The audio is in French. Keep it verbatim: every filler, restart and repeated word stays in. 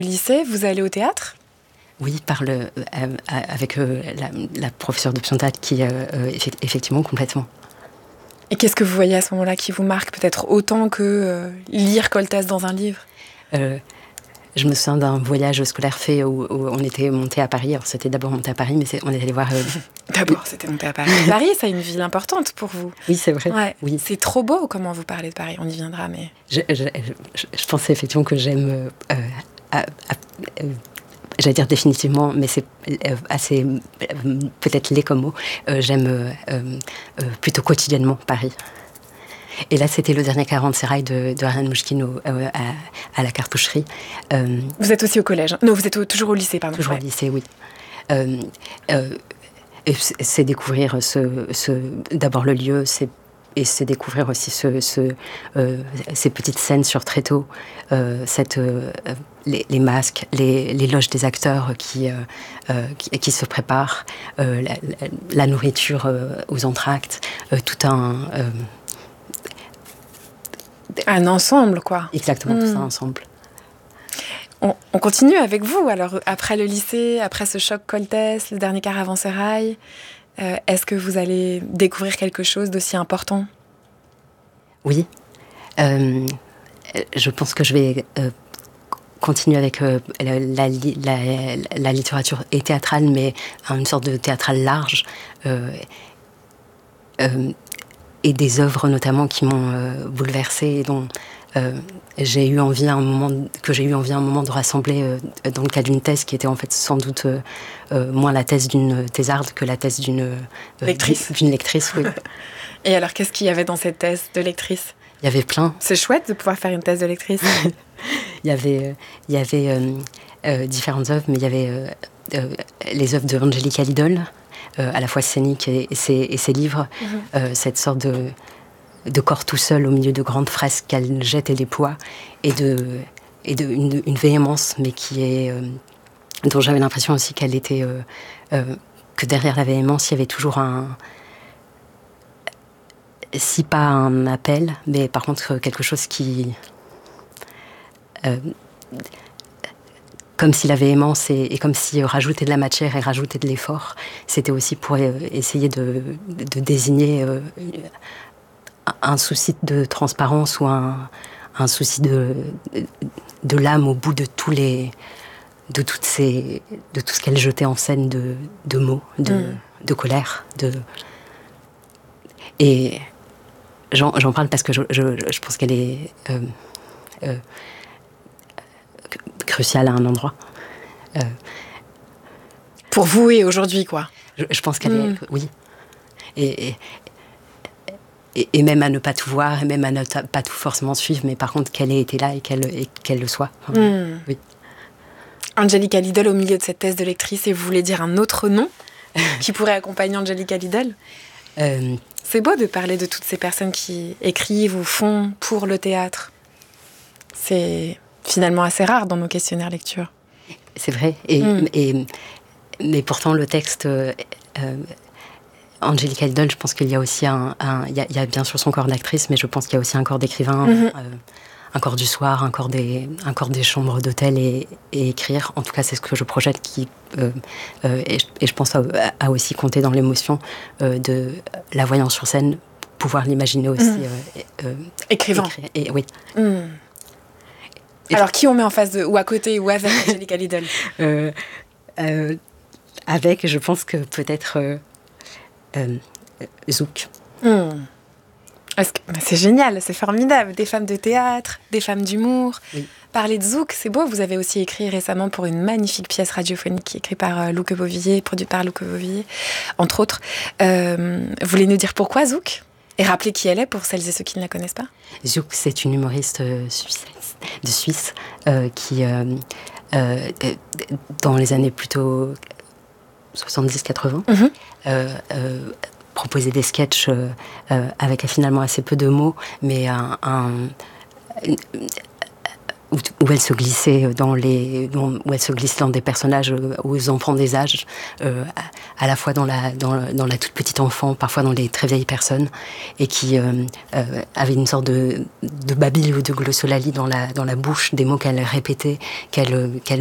lycée, vous allez au théâtre ? Oui, par le, euh, avec euh, la, la professeure d'option théâtre qui, euh, effectivement, complètement. Et qu'est-ce que vous voyez à ce moment-là qui vous marque peut-être autant que euh, lire Coltès dans un livre ? euh, Je me souviens d'un voyage scolaire fait où, où on était monté à Paris. Alors, c'était d'abord monté à Paris, mais c'est, on est allé voir... Euh... D'abord, c'était monté à Paris. Paris, c'est une ville importante pour vous. Oui, c'est vrai. Ouais. Oui. C'est trop beau comment vous parlez de Paris. On y viendra, mais... Je, je, je, je pensais effectivement que j'aime... Euh, à, à, à, j'allais dire définitivement, mais c'est assez peut-être laid comme mot. Euh, j'aime euh, euh, plutôt quotidiennement Paris. Et là, c'était le dernier caravansérail de, de Ariane Mouchkine au, euh, à, à la cartoucherie. Euh, vous êtes aussi au collège ? Non, vous êtes au, toujours au lycée, pardon. Toujours ouais. au lycée, oui. Euh, euh, et c'est découvrir ce, ce, d'abord le lieu, c'est et c'est découvrir aussi ce, ce, euh, ces petites scènes sur tréteau, euh, cette, euh, les, les masques, les, les loges des acteurs qui, euh, euh, qui, qui se préparent, euh, la, la, la nourriture euh, aux entr'actes, euh, tout un... Euh, un ensemble, quoi. Exactement, mmh. tout ça ensemble. On, on continue avec vous, alors, après le lycée, après ce choc Coltès, le dernier caravansérail. Euh, est-ce que vous allez découvrir quelque chose d'aussi important ? Oui. Euh, je pense que je vais euh, continuer avec euh, la, la, la, la littérature et théâtrale, mais une sorte de théâtral large. Euh, euh, et des œuvres notamment qui m'ont euh, bouleversée et dont euh, j'ai eu envie à un moment que j'ai eu envie à un moment de rassembler euh, dans le cadre d'une thèse qui était en fait sans doute euh, euh, moins la thèse d'une thésarde que la thèse d'une euh, lectrice. D'une lectrice, oui. Et alors, qu'est-ce qu'il y avait dans cette thèse de lectrice ? Il y avait plein. C'est chouette de pouvoir faire une thèse de lectrice. il y avait, euh, il y avait euh, euh, différentes œuvres, mais il y avait euh, euh, les œuvres de Angelica Lidl, euh, à la fois scéniques et, et, ses, et ses livres, mm-hmm. euh, cette sorte de, de corps tout seul au milieu de grandes fresques qu'elle jette et déploie, et de, et de une, une véhémence, mais qui est, euh, dont j'avais l'impression aussi qu'elle était, euh, euh, que derrière la véhémence, il y avait toujours un, si pas un appel, mais par contre quelque chose qui, euh, comme si la véhémence et, et comme si rajouter de la matière et rajouter de l'effort, c'était aussi pour euh, essayer de, de désigner euh, un souci de transparence ou un, un souci de, de l'âme au bout de tous les, de toutes ces, de tout ce qu'elle jetait en scène de, de mots, de, mm. de colère, de et j'en, j'en parle parce que je, je, je pense qu'elle est euh, euh, cruciale à un endroit. Euh, Pour vous et aujourd'hui, quoi. Je, je pense qu'elle mmh. est... Oui. Et, et, et, et même à ne pas tout voir, et même à ne pas tout forcément suivre, mais par contre qu'elle ait été là et qu'elle, et qu'elle le soit. Enfin, mmh. Oui. Angelica Lidl au milieu de cette thèse de lectrice, et vous voulez dire un autre nom qui pourrait accompagner Angelica Lidl ? euh, C'est beau de parler de toutes ces personnes qui écrivent ou font pour le théâtre. C'est finalement assez rare dans nos questionnaires lecture. C'est vrai. Et, mm. et, mais pourtant, le texte... Euh, euh, Angelica Lidl, je pense qu'il y a aussi un... un il, y a, il y a bien sûr son corps d'actrice, mais je pense qu'il y a aussi un corps d'écrivain, mm-hmm. euh, un corps du soir, un corps des, un corps des chambres d'hôtel et, et écrire. En tout cas, c'est ce que je projette qui... Euh, euh, et, et je pense à, à aussi compter dans l'émotion euh, de la voyance sur scène, pouvoir l'imaginer aussi. Mm. Euh, euh, Écrivant. Écrire, et, oui. Mm. Alors, qui on met en face de, ou à côté, ou avec Angelica Lidl ? euh, euh, Avec, je pense que peut-être euh, euh, Zouk. Mm. Est-ce que, c'est génial, c'est formidable. Des femmes de théâtre, des femmes d'humour. Oui. Parler de Zouk, c'est beau. Vous avez aussi écrit récemment pour une magnifique pièce radiophonique écrite par euh, Louque Beauvillier, produite par Louque Beauvillier, entre autres. Euh, vous voulez nous dire pourquoi Zouk ? Et rappeler qui elle est pour celles et ceux qui ne la connaissent pas ? Zouk, c'est une humoriste euh, suisse, de Suisse euh, qui, euh, euh, dans les années plutôt soixante-dix quatre-vingts, mm-hmm. euh, euh, proposait des sketchs euh, euh, avec finalement assez peu de mots, mais un, un, où, où elle se glissait dans les, dans, où elle se glissait dans des personnages aux enfants des âges, euh, à, à la fois dans la, dans, dans la toute petite enfant, parfois dans les très vieilles personnes, et qui euh, euh, avait une sorte de, de babil ou de glossolalie dans la, dans la bouche, des mots qu'elle répétait, qu'elle, qu'elle